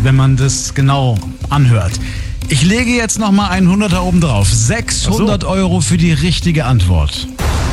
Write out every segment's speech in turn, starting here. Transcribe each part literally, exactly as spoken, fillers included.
wenn man das genau anhört. Ich lege jetzt nochmal einen Hunderter oben drauf. sechshundert Euro für die richtige Antwort.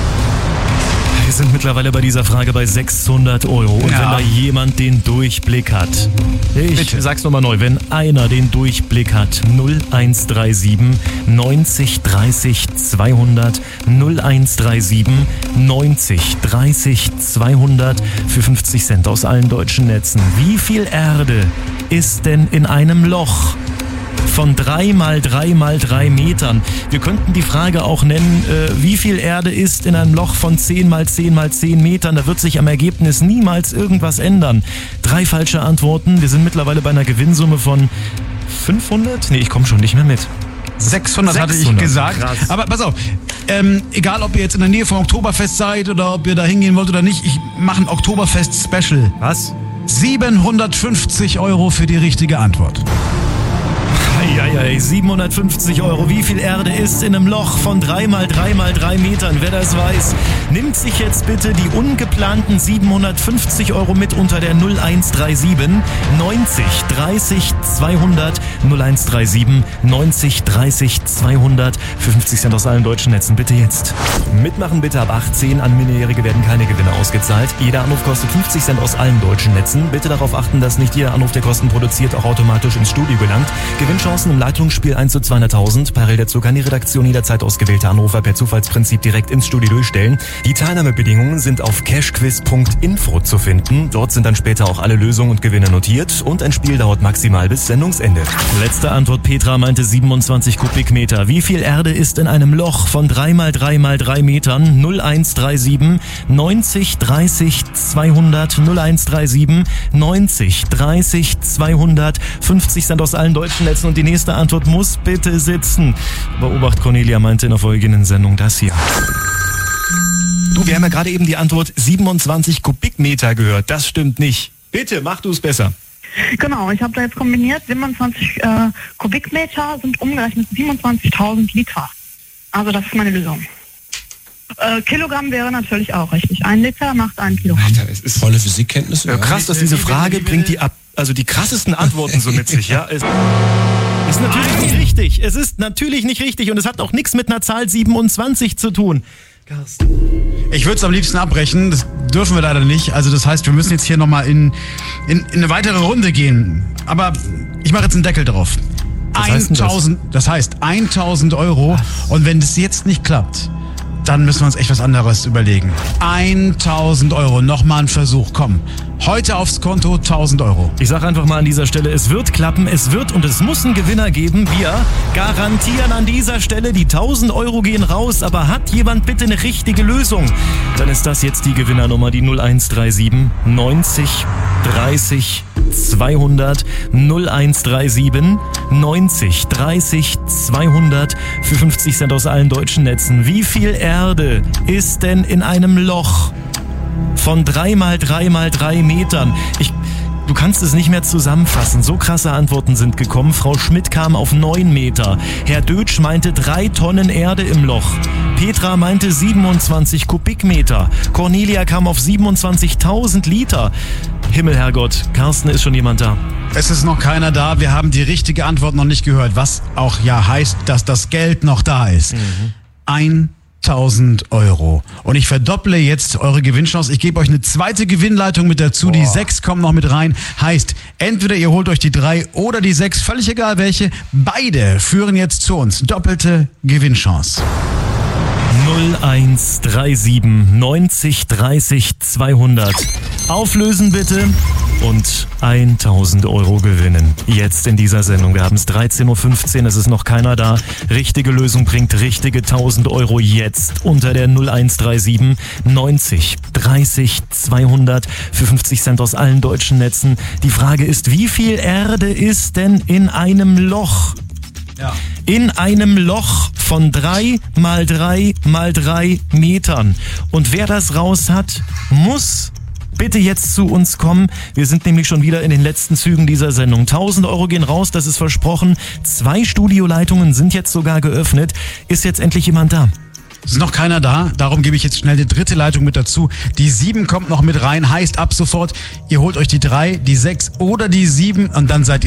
Wir sind mittlerweile bei dieser Frage bei sechshundert Euro. Und Ja. wenn da jemand den Durchblick hat, ich Bitte. sag's nochmal neu, wenn einer den Durchblick hat, null eins drei sieben neunzig dreißig zweihundert, null eins drei sieben neunzig dreißig zweihundert für fünfzig Cent aus allen deutschen Netzen. Wie viel Erde ist denn in einem Loch von drei mal drei mal drei Metern? Wir könnten die Frage auch nennen, äh, wie viel Erde ist in einem Loch von zehn mal zehn mal zehn Metern? Da wird sich am Ergebnis niemals irgendwas ändern. Drei falsche Antworten. Wir sind mittlerweile bei einer Gewinnsumme von fünfhundert? Nee, ich komme schon nicht mehr mit. sechshundert hatte ich sechshundert. gesagt. Krass. Aber pass auf, ähm, egal ob ihr jetzt in der Nähe vom Oktoberfest seid oder ob ihr da hingehen wollt oder nicht, ich mache ein Oktoberfest-Special. Was? siebenhundertfünfzig Euro für die richtige Antwort. Eieiei, siebenhundertfünfzig Euro. Wie viel Erde ist in einem Loch von drei mal drei mal drei Metern? Wer das weiß, nimmt sich jetzt bitte die ungeplanten siebenhundertfünfzig Euro mit unter der null eins drei sieben neunzig dreißig zweihundert, null eins drei sieben neunzig dreißig zweihundert für fünfzig Cent aus allen deutschen Netzen. Bitte jetzt. Mitmachen bitte ab achtzehn. An Minderjährige werden keine Gewinne ausgezahlt. Jeder Anruf kostet fünfzig Cent aus allen deutschen Netzen. Bitte darauf achten, dass nicht jeder Anruf, der Kosten produziert, auch automatisch ins Studio gelangt. Gewinnchancen im Leitungsspiel eins zu zweihunderttausend. Parallel dazu kann die Redaktion jederzeit ausgewählte Anrufer per Zufallsprinzip direkt ins Studio durchstellen. Die Teilnahmebedingungen sind auf cashquiz punkt info zu finden. Dort sind dann später auch alle Lösungen und Gewinne notiert. Und ein Spiel dauert maximal bis Sendungsende. Letzte Antwort. Petra meinte siebenundzwanzig Kubikmeter. Wie viel Erde ist in einem Loch von drei mal drei mal drei Metern? null eins drei sieben neunzig dreißig zweihundert, null eins drei sieben neunzig dreißig zweihundert, fünfzig Cent aus allen deutschen Netzen. Und die nächste Antwort muss bitte sitzen. Beobacht, Cornelia meinte in der folgenden Sendung das hier. Du, wir haben ja gerade eben die Antwort siebenundzwanzig Kubikmeter gehört. Das stimmt nicht. Bitte, mach du es besser. Genau, ich habe da jetzt kombiniert, siebenundzwanzig äh, Kubikmeter sind umgerechnet siebenundzwanzigtausend Liter. Also das ist meine Lösung. Äh, Kilogramm wäre natürlich auch richtig. Ein Liter macht ein Kilogramm. Alter, es ist volle Physikkenntnisse. Ja, krass, dass diese Frage bringt die ab, also die krassesten Antworten so mit sich, ja. Es ist natürlich nicht richtig. Es ist natürlich nicht richtig und es hat auch nichts mit einer Zahl siebenundzwanzig zu tun. Carsten. Ich würde es am liebsten abbrechen, das dürfen wir leider nicht. Also das heißt, wir müssen jetzt hier nochmal in, in, in eine weitere Runde gehen. Aber ich mache jetzt einen Deckel drauf. Was heißt denn das? eintausend, das heißt eintausend Euro. Und wenn das jetzt nicht klappt, dann müssen wir uns echt was anderes überlegen. eintausend Euro, nochmal ein Versuch, komm. Heute aufs Konto tausend Euro. Ich sage einfach mal an dieser Stelle, es wird klappen, es wird und es muss einen Gewinner geben. Wir garantieren an dieser Stelle, die tausend Euro gehen raus, aber hat jemand bitte eine richtige Lösung? Dann ist das jetzt die Gewinnernummer, die null eins drei sieben neunzig dreißig zweihundert, null eins drei sieben neunzig dreißig zweihundert für fünfzig Cent aus allen deutschen Netzen. Wie viel Erde ist denn in einem Loch von drei mal drei mal drei Metern? Ich, du kannst es nicht mehr zusammenfassen. So krasse Antworten sind gekommen. Frau Schmidt kam auf neun Meter. Herr Dötsch meinte drei Tonnen Erde im Loch. Petra meinte siebenundzwanzig Kubikmeter. Cornelia kam auf siebenundzwanzigtausend Liter. Himmel, Herrgott, Carsten, ist schon jemand da? Es ist noch keiner da. Wir haben die richtige Antwort noch nicht gehört. Was auch ja heißt, dass das Geld noch da ist. Mhm. eintausend Euro. Und ich verdopple jetzt eure Gewinnchance. Ich gebe euch eine zweite Gewinnleitung mit dazu. Boah. Die sechs kommen noch mit rein. Heißt, entweder ihr holt euch die drei oder die sechs. Völlig egal welche. Beide führen jetzt zu uns. Doppelte Gewinnchance. null eins drei sieben neunzig dreißig zweihundert. Auflösen bitte und eintausend Euro gewinnen. Jetzt in dieser Sendung. Wir haben es dreizehn Uhr fünfzehn, es ist noch keiner da. Richtige Lösung bringt richtige tausend Euro jetzt unter der null eins drei sieben neunzig dreißig zweihundert für fünfzig Cent aus allen deutschen Netzen. Die Frage ist, wie viel Erde ist denn in einem Loch? Ja. In einem Loch von drei mal drei mal drei Metern. Und wer das raus hat, muss bitte jetzt zu uns kommen. Wir sind nämlich schon wieder in den letzten Zügen dieser Sendung. tausend Euro gehen raus, das ist versprochen. Zwei Studioleitungen sind jetzt sogar geöffnet. Ist jetzt endlich jemand da? Es ist noch keiner da, darum gebe ich jetzt schnell die dritte Leitung mit dazu. Die sieben kommt noch mit rein, heißt ab sofort, ihr holt euch die drei, die sechs oder die sieben und dann seid ihr